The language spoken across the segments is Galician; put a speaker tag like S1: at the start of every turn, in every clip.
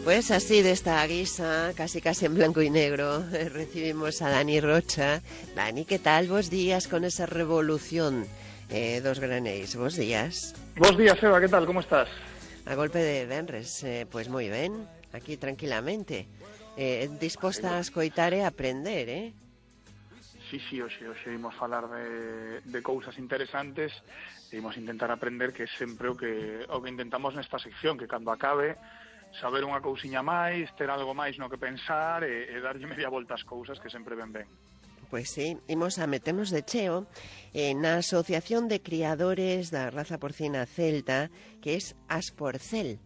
S1: Pues así, de esta guisa, casi en blanco y negro, recibimos a Dani Rocha. Dani, ¿qué tal? Bos días con esa revolución dos granéis. Bos días.
S2: Bos días, Eva, ¿qué tal? ¿Cómo estás?
S1: A golpe de venres, pues moi ben, aquí tranquilamente. Disposta a escoitar e aprender,
S2: Sí, hoxe imos falar de cousas interesantes e imos intentar aprender, que é sempre o que intentamos nesta sección, que cando acabe saber unha cousiña máis, ter algo máis no que pensar e darlle media volta ás cousas, que sempre ben.
S1: Pois sí, imos a meternos de cheo na Asociación de Criadores da Raza Porcina Celta, que é Asporcel.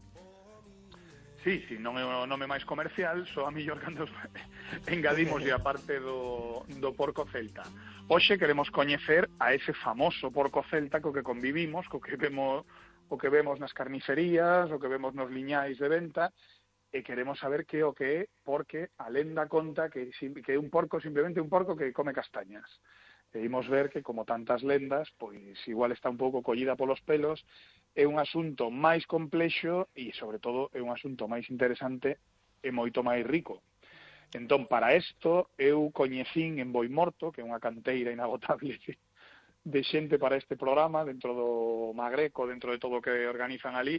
S2: Sí, non é o nome máis comercial, só a mellor cando engadimos a parte do porco celta. Hoxe queremos coñecer a ese famoso porco celta co que convivimos, o que vemos nas carnicerías, o que vemos nos liñais de venta, e queremos saber que o que é, porque a lenda conta que é un porco, simplemente un porco que come castañas. E imos ver que, como tantas lendas, pois igual está un pouco collida polos pelos, é un asunto máis complexo e, sobre todo, é un asunto máis interesante e moito máis rico. Entón, para isto, eu coñecín en Boimorto, que é unha canteira inagotable de xente para este programa, dentro do Magreco, dentro de todo o que organizan ali,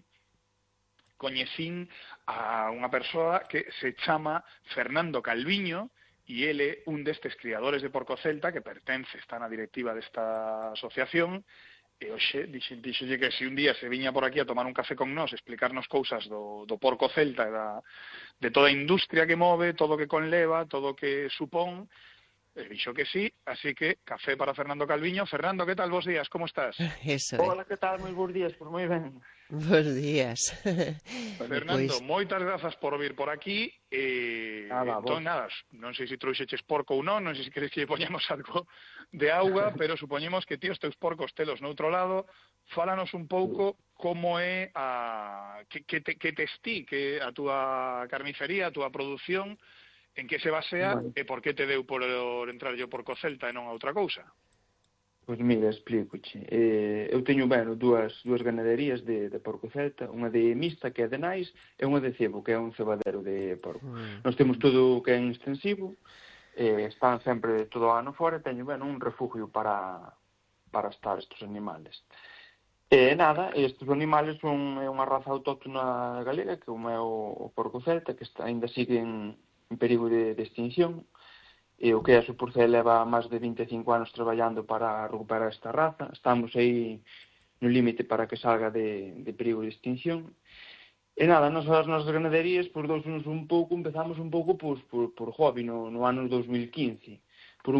S2: coñecín a unha persoa que se chama Fernando Calviño, e ele é un destes criadores de porco celta que pertence, está na directiva desta asociación, e hoxe dixolle que se un día se viña por aquí a tomar un café con nós, explicarnos cousas do porco celta e de toda a industria que move, todo o que conleva, todo o que supón, dixo que sí, así que café para Fernando Calviño. Fernando, que tal? Bos días, como estás?
S1: Eso
S3: Hola, que tal? Moi bons días, pois moi ben.
S1: Bos días.
S2: Fernando, moitas grazas por vir por aquí. Entón, nada, non sei se trouxeches porco ou non sei se queres que lle poñamos algo de auga, pero supoñemos que ti os teus porcos telos noutro lado. Fálanos un pouco como é que tes ti, que a túa carnicería, a túa produción, en que se basea e por que te deu por entrar yo porco celta e non a outra cousa.
S3: Pois mira, explícoche. Eu teño, dúas ganaderías de porco celta, unha de mixta, que é de nais, e unha de cebo, que é un cebadero de porco. Nós temos todo o que é en extensivo, están sempre todo o ano fora, teño, un refugio para estar estes animales. E nada, estes animales son unha raza autóctona galega, que é o porco celta, que ainda sigue en perigo de extinción. E o que é a Asporcel leva máis de 25 anos traballando para recuperar esta raza. Estamos aí no límite para que salga de perigo de extinción. E nada, as nosas ganaderías, por empezamos un pouco por hobby no ano 2015, por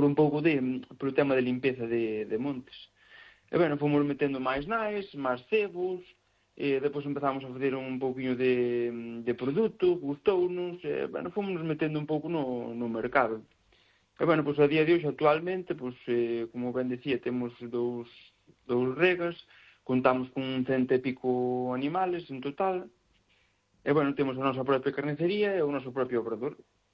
S3: o tema de limpeza de montes. E fomos metendo máis nais, máis cebos, e depois empezamos a fazer un pouquinho de produto, gustounos, e fomos metendo un pouco no mercado. E a día de hoxe, actualmente, como ben decía, temos dous regas, contamos con 100 e pico animales en total, e temos a nosa propia carnicería e o noso propio obrador.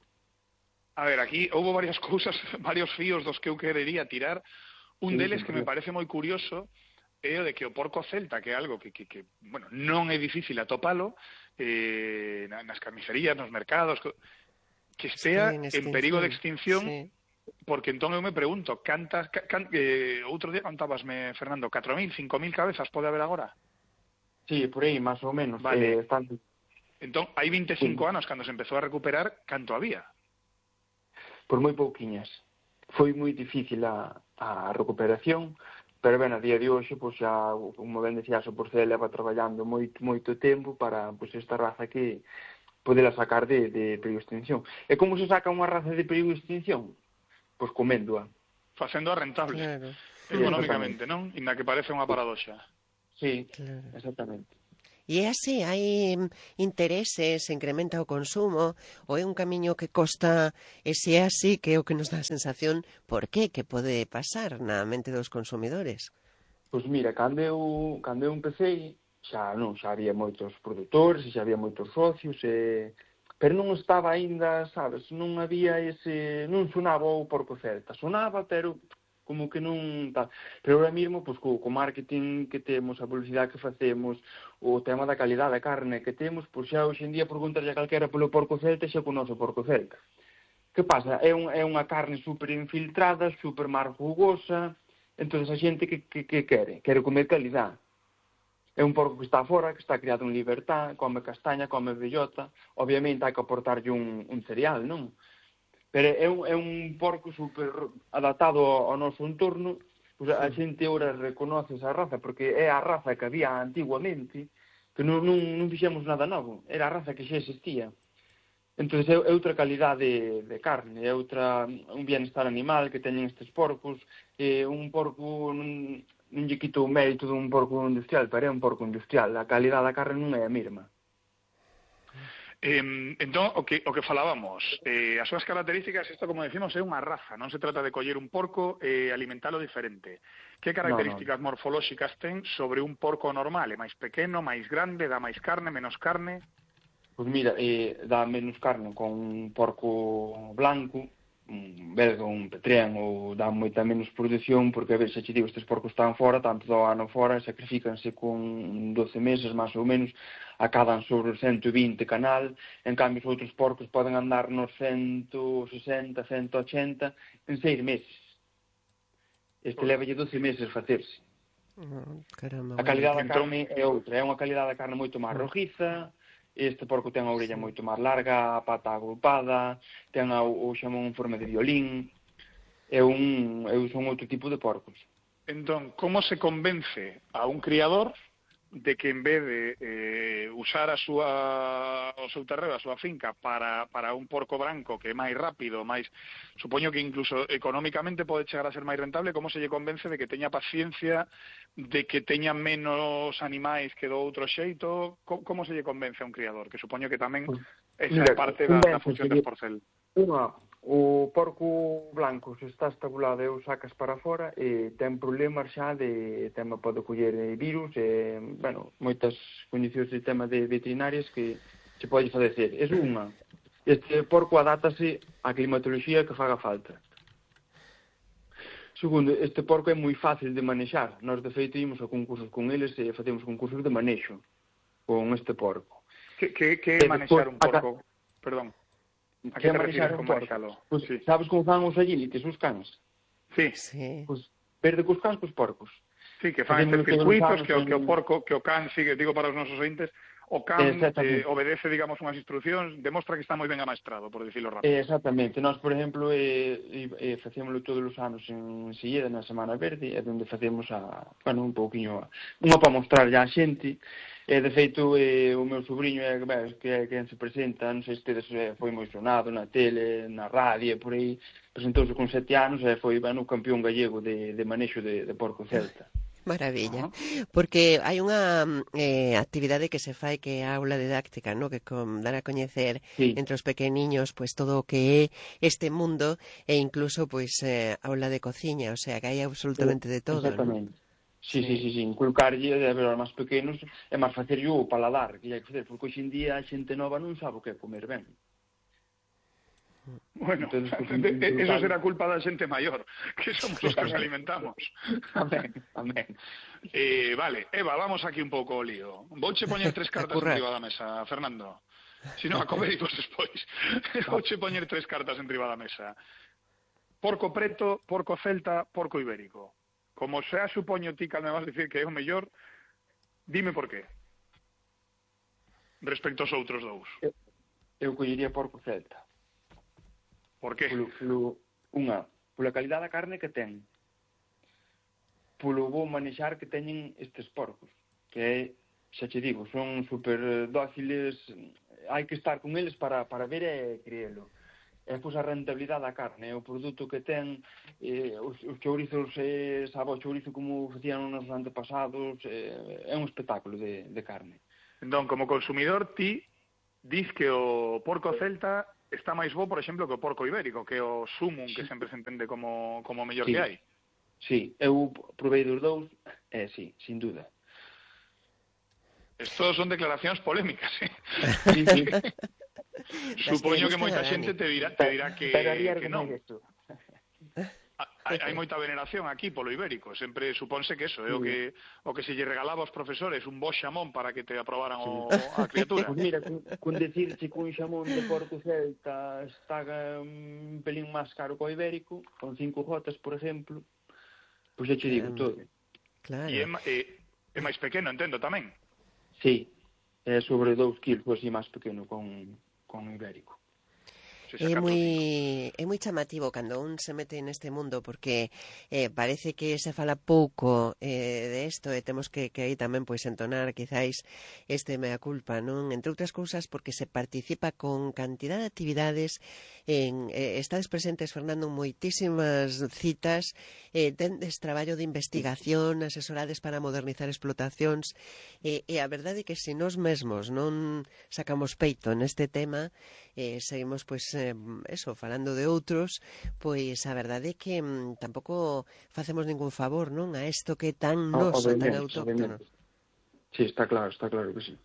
S2: A ver, aquí houve varias cousas, varios fíos dos que eu querería tirar. Un deles que me parece moi curioso é o de que o porco celta, que é algo que non é difícil atopalo nas carnicerías, nos mercados, que estea en perigo de extinción, sí. Porque entón eu me pregunto, outro día contábasme, Fernando, 4.000, 5.000 cabezas pode haber agora?
S3: Sí, por aí, máis ou menos.
S2: Vale. Entón, hai 25 anos, cando se empezou a recuperar, canto había?
S3: Por moi pouquiñas. Foi moi difícil a recuperación, pero a día de hoxe, xa, como ben decía, a Asporcel leva traballando moito tempo para esta raza que podela sacar de perigo de extinción. E como se saca unha raza de perigo de extinción? Pois coméndoa.
S2: Facéndoa rentable, claro. Económicamente, non? Inda que parece unha paradoxa.
S3: Sí, claro. Exactamente.
S1: E é así, hai intereses, se incrementa o consumo, ou é un camiño que costa, e se é así, que é o que nos dá a sensación, por qué, que pode pasar na mente dos consumidores?
S3: Pois mira, cando eu empecé, xa había moitos produtores, xa había moitos socios, pero non estaba aínda, sabes, non había non sonaba o porco celta, sonaba, pero como que non tal. Pero ahora mesmo, pois, co marketing que temos, a publicidade que facemos, o tema da calidad da carne que temos, pois xa hoxe en día preguntarlle a calquera polo porco celta e xa conoce o porco celta. Que pasa? É unha carne super infiltrada, super máis rugosa, entón a xente que quere? Quere comer calidad. É un porco que está fora, que está criado en libertad, come castaña, come bellota, obviamente hai que aportarlle un cereal, non? Pero é un porco super adaptado ao noso entorno, pois a xente ora reconoce esa raza, porque é a raza que había antiguamente, que non fixemos nada novo, era a raza que xa existía. Entón é outra calidade de carne, é un bienestar animal que teñen estes porcos, un porco non lle quito o mérito dun porco industrial, pero é un porco industrial, a calidade da carne non é a mesma.
S2: Entón, o que falábamos, as súas características, isto como decimos, é unha raza, non se trata de coller un porco e alimentalo diferente. Que características morfolóxicas ten sobre un porco normal? É máis pequeno, máis grande, dá máis carne, menos carne?
S3: Pois mira, dá menos carne con un porco blanco, un belga, un petrén, ou dá moita menos produción, porque a ver, se che digo, estes porcos están fora, tanto do ano fora, sacrifícanse con 12 meses, máis ou menos, acadan sobre os 120 canal, en cambio os outros porcos poden andar nos 160, 180 en 6 meses. Este levalle 12 meses facerse.
S1: Caramba,
S3: a calidade da carne é outra, é unha calidade da carne moito máis rojiza. Este porco ten a orella moito máis larga, a pata agrupada, ten o xamón en forma de violín. Son outro tipo de porcos.
S2: Entón, como se convence a un criador de que en vez de usar o seu terreo, a súa finca para un porco branco que é máis rápido, máis, supoño que incluso económicamente pode chegar a ser máis rentable, como se lle convence de que teña paciencia, de que teña menos animais que do outro xeito? Como se lle convence a un criador? Que supoño que tamén esa é parte da función de Sporcel.
S3: O porco blanco se está estabulado e o sacas para fora e ten problemas xa de tema, pode coller virus e, moitas condicións de tema de veterinarias que se pode fadecer. É unha. Este porco adátase á climatoloxía que faga falta. Segundo, este porco é moi fácil de manexar. Nós, de feito, ímos a concursos con eles e facemos concursos de manexo con este porco.
S2: Que é manexar un porco? Perdón. A que te refires con manexalo?
S3: Pues, sí. Sabes como fan os agilites, os cans?
S2: Sí.
S3: Pues, verde cos cans cos porcos.
S2: Sí, que fan estes circuitos que o porco, que o can sigue, digo para os nosos ointes, o can obedece, digamos, unhas instruccións, demostra que está moi ben amaestrado, por dicirlo rápido.
S3: Exactamente. Nós, por exemplo, facémoslo todos os anos en Silleda, na Semana Verde, é onde facemos un pouquiño, unha para mostrar a xente. De feito, o meu sobrinho que é quen se presenta, non sei se tedes, foi moi sonado na tele, na radio, por aí, presentouse con 7 anos e foi o campeón gallego de manexo de porco celta.
S1: Maravilla, porque hai unha actividade que se fai que é a aula didáctica, ¿no? Que dar a coñecer entre os pequeniños pues todo o que é este mundo e incluso pues aula de cociña, o sea que hai absolutamente de todo.
S3: Exactamente.
S1: ¿No?
S3: Sí, inculcarlle a ver aos máis pequenos é máis facerlle o paladar que hai que facer, porque hoxe en día a xente nova non sabe o que é comer ben.
S2: Bueno, eso será culpa da xente maior, que somos os que os alimentamos.
S3: Amén.
S2: Vale, Eva, vamos aquí un pouco o lío. Vouche poñer 3 cartas enriba da mesa, Fernando. Si non, a comer e vos despois. Vouche poñer 3 cartas enriba da mesa. Porco preto, porco celta, porco ibérico. Como xa supoño ti que me vas dicir que é o mellor, dime por qué. Respecto aos outros dous.
S3: Eu collería porco celta.
S2: Por qué?
S3: Pola calidad da carne que ten. Polo bo manexar que teñen estes porcos. Que é, xa che digo, son super dóciles, hai que estar con eles para ver e creelo. É pois a rentabilidade da carne, o produto que ten, os chourizos, sabe o chourizo como facían nos antepasados, é un espectáculo de carne.
S2: Entón, como consumidor, ti dis que o porco celta está máis bo, por exemplo, que o porco ibérico, que é o sumum que sempre se entende como o mellor que hai.
S3: Sí, eu provei dos dous, sí, sin duda.
S2: Estos son declaracións polémicas,
S3: Sí.
S2: Supoño que moita xente te dirá que non. hai moita veneración aquí polo ibérico, sempre supónse que eso é o que se lle regalaba aos profesores, un bo xamón para que te aprobaran a criatura.
S3: Pois mira, con decirche que un xamón de porco celta está un pelín máis caro que o ibérico, con 5 gotas, por exemplo, pois xa che digo todo.
S1: Claro.
S2: E é máis pequeno, entendo, tamén.
S3: Sí, é sobre 2 kilos, así máis pequeno con ibérico.
S1: É moi chamativo cando un se mete neste mundo porque parece que se fala pouco de isto e temos que aí tamén pois entonar quizáis este mea culpa, non? Entre outras cousas porque se participa con cantidad de actividades estades presentes, Fernando, en moitísimas citas, tendes traballo de investigación, asesorades para modernizar explotacións e a verdade é que se nós mesmos non sacamos peito neste tema seguimos pois eso, falando de outros, pois a verdade é que tampouco facemos ningún favor, non? A isto que é tan noso, tan autóctono.
S3: Sí, está claro que sí.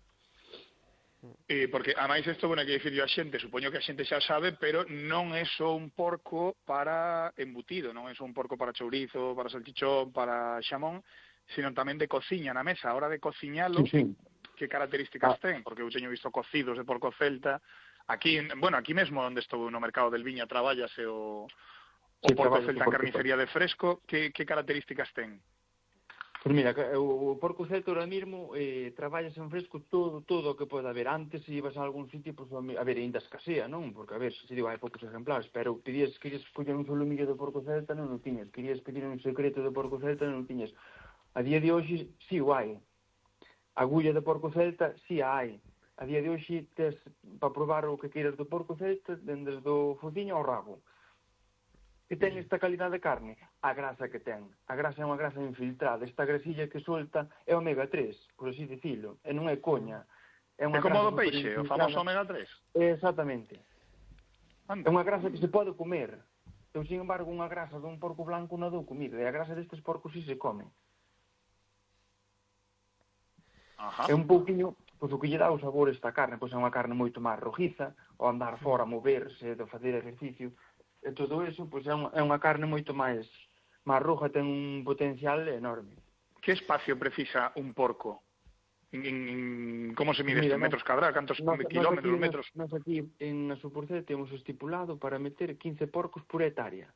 S2: Porque, a máis isto, bueno, que dicir a xente, supoño que a xente xa sabe, pero non é só un porco para embutido, non é só un porco para chourizo, para salchichón, para xamón, sino tamén de cociña na mesa. A hora de cociñalo,
S3: sí.
S2: Que características ten? Porque eu teño visto cocidos de porco celta. Aquí mesmo onde estou no mercado del Viña traballase o porco celta en carnicería de fresco. Que características ten?
S3: Pois mira, o porco celta ahora mesmo traballas en fresco todo o que pode haber. Antes, se ibas a algún sitio, pois, a ver, ainda escasea, non? Porque, a ver, se digo, hai poucos ejemplares, pero querías coller un solomillo de porco celta, non o tiñas. Querías pedir un secreto de porco celta, non o tiñas. A día de hoxe, si o hai. Agulla de porco celta, si a hai. A día de hoxe, tes para probar o que queiras do porco celta, dende do fociño ao rabo. Que ten esta calidad de carne? A grasa que ten. A grasa é unha grasa infiltrada. Esta grasilla que solta é omega 3, por así dicilo. E non é coña.
S2: É como do peixe, o famoso omega 3.
S3: Exactamente. É unha grasa que se pode comer. Eu, sin embargo, unha grasa dun porco blanco non dou comida. E a grasa destes porcos si se come.
S2: Ajá.
S3: É un pouquiño, pois o que lle dá o sabor esta carne, pois é unha carne moito máis rojiza, ao andar fora, moverse, de facer exercicio, e todo eso, pois é unha carne moito máis roja, ten un potencial enorme.
S2: Que espacio precisa un porco? Como se mide isto? Metros cadrados? Cantos kilómetros, metros?
S3: Nós aquí en a Suporcel temos estipulado para meter 15 porcos por hectárea.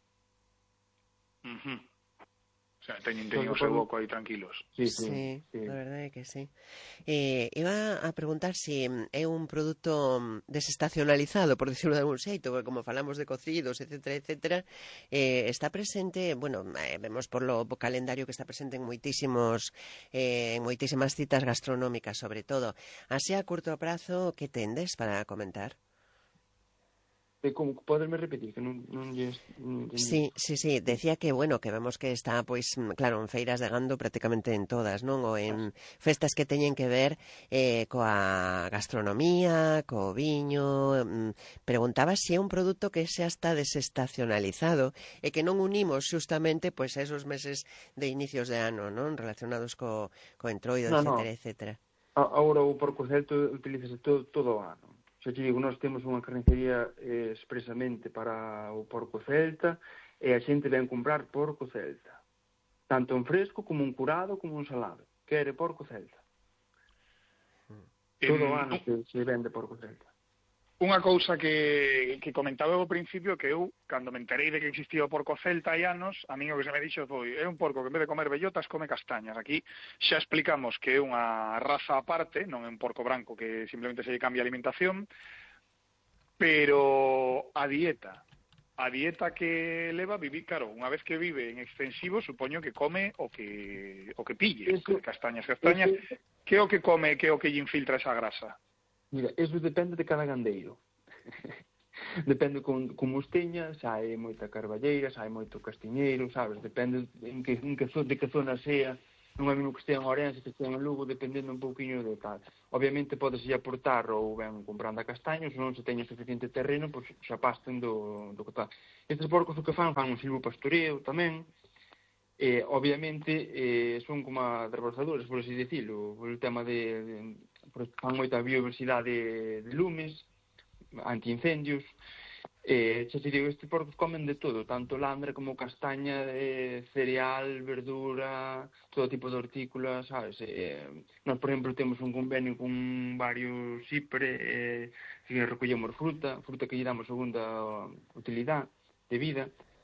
S2: O sea, teñen o seu boco aí tranquilos.
S1: Sí, a verdade é que sí. Iba a preguntar se é un produto desestacionalizado, por decirlo de algún xeito, porque como falamos de cocidos, etcétera, está presente, bueno, vemos por lo calendario que está presente en moitísimas citas gastronómicas, sobre todo. Así a curto prazo, que tendes para comentar?
S3: Como poderme repetir que non
S1: Sí, decía que bueno, que vemos que está pois claro, en feiras de gando prácticamente en todas, non? Ou en festas que teñen que ver coa gastronomía, co viño. Preguntaba se é un produto que xa está desestacionalizado e que non unimos xustamente pois esos meses de inicios de ano, non? Relacionados co entroido, etcétera.
S3: Agora o porco celta utilízase todo o ano. Xa te digo, nós temos unha carnicería expresamente para o porco celta e a xente ven comprar porco celta. Tanto en fresco, como en curado, como en salado. Quere porco celta. Todo o ano se vende porco celta.
S2: Unha cousa que comentaba ao principio, que eu, cando me enterei de que existía o porco celta hai anos, a mí o que se me dixo foi, é un porco que en vez de comer bellotas come castañas. Aquí xa explicamos que é unha raza aparte, non é un porco branco que simplemente se lle cambia a alimentación, pero a dieta que leva vivir, claro, unha vez que vive en extensivo, supoño que come o que pille, castañas. Que é o que come, que é o que lle infiltra esa grasa?
S3: Mira, eso depende de cada gandeiro. Depende como os teña, xa hai moita carballeira, xa hai moito castiñeiro, sabes? Depende de que zona sea. Non é mesmo que estea en Ourense, que estea en Lugo, dependendo un pouquiño de tal. Obviamente podese aportar ou ben comprando a castaños, non se teña suficiente terreno, pois xa pasten do que tal. Estes porcos o que fan un silvopastoreo tamén. Obviamente son como adrebozadores, por así decirlo, por el tema fan moita biodiversidade de lumes, antiincendios, Xa te digo, estes porcos comen de todo, tanto landra como castaña, cereal, verdura, todo tipo de hortícolas, sabes? Nós, por exemplo, temos un convenio con varios IPRE, que recollemos fruta que lle damos segunda utilidade de vida.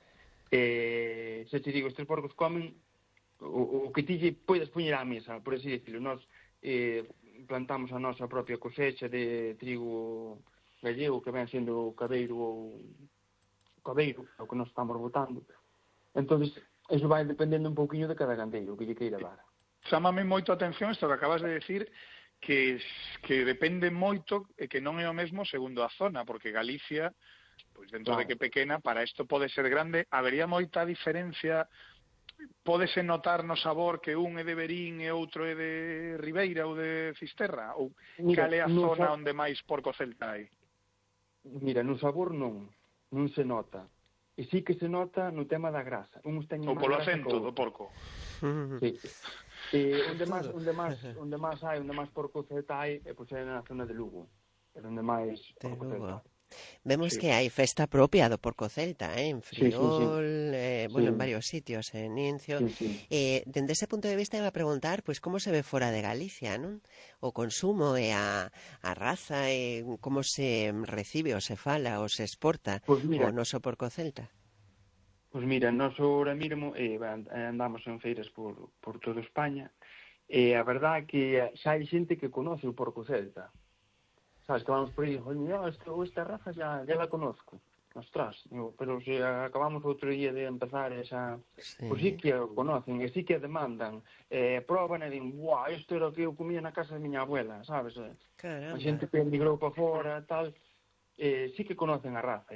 S3: Xa te digo, estes porcos comen o que ti lle podes poñer á mesa, por así decirlo. Nós plantamos a nosa propia cosecha de trigo gallego, que ven sendo cabeiro ou cabeiro, o que nós estamos botando. Entonces, eso vai dependendo un pouquiño de cada gandeiro, o que lle queira dar.
S2: Chámame moito a atención isto que acabas de decir, que depende moito e que non é o mesmo segundo a zona, porque Galicia, pois dentro de que pequena, para isto pode ser grande, habería moita diferencia, pódese notar no sabor que un é de Verín e outro é de Ribeira ou de Fisterra? Ou cal é a zona onde máis porco celta hai?
S3: Mira, no sabor non se nota. E sí que se nota no tema da grasa.
S2: Ou polo acento do porco.
S3: Sí. Onde máis hai, onde máis porco celta hai, pois é na zona de Lugo. É onde máis porco celta hai.
S1: Vemos que hai festa propia do porco celta, en Friol, bueno, en varios sitios, en Incio. Dende ese punto de vista iba a preguntar, pois, como se ve fora de Galicia, non? O consumo e a raza, como se recibe ou se fala ou se exporta o noso porco celta?
S3: Pois mira, nós ahora mesmo andamos en feiras por toda España, e a verdade é que xa hai xente que conoce o porco celta. Sabes, que vamos por aí, esta raza ya la conozco. Ostras, pero se acabamos outro día de empezar esa... Pois sí que o conocen, e sí que demandan. Proban e din, guau, isto era o que eu comía na casa de miña abuela, sabes? A xente que emigrou para fora, tal, sí que conocen a raza,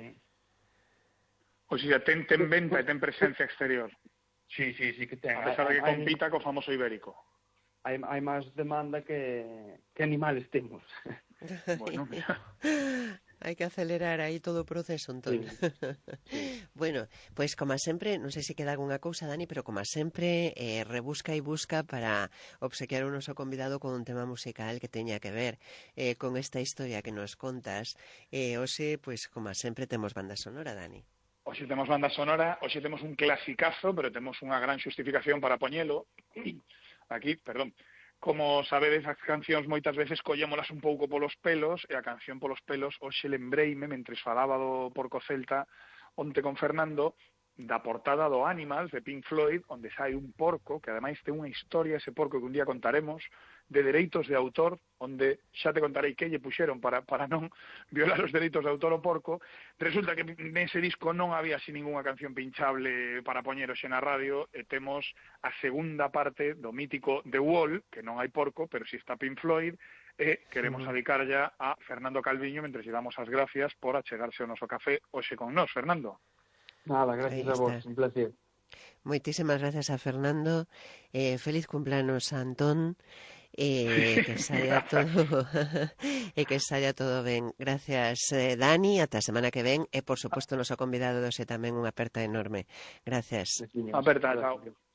S2: O sea, ten venta e ten presencia exterior.
S3: Sí que ten.
S2: A pesar de que compita co famoso ibérico.
S3: Hai máis demanda que animales temos.
S2: Bueno, mira.
S1: Hai que acelerar aí todo o proceso, entón. Bueno, pois como sempre, non sei se queda algunha cousa, Dani, pero como sempre, rebusca e busca para obsequiar o noso convidado con un tema musical que teña que ver con esta historia que nos contas. Hoxe, pois como sempre, temos banda sonora, Dani.
S2: Hoxe temos banda sonora, hoxe temos un clasicazo, pero temos unha gran xustificación para poñelo. Aquí, perdón. Como sabedes, as cancións moitas veces collémolas un pouco polos pelos, e a canción polos pelos, hoxe lembreime, mentres falaba do porco celta, onte con Fernando, da portada do Animals, de Pink Floyd, onde sai un porco, que ademais ten unha historia, ese porco que un día contaremos, de dereitos de autor, onde xa te contarei que lle puxeron para non violar os dereitos de autor o porco. Resulta que nese disco non había así ninguna canción pinchable para poñer hoxe na radio, e temos a segunda parte do mítico The Wall, que non hai porco, pero si está Pink Floyd, e queremos dedicar ya a Fernando Calviño, mentre lle damos as gracias por achegarse ao noso café hoxe con nós. Fernando.
S3: Nada, gracias a vos, un placer.
S1: Moitísimas gracias a Fernando. Feliz cumpleanos a Antón. Que saia todo e que saia todo ben. Gracias, Dani, ata a semana que ven, e por suposto o noso convidado doce tamén unha aperta enorme. Gracias.
S2: Aperta, chao.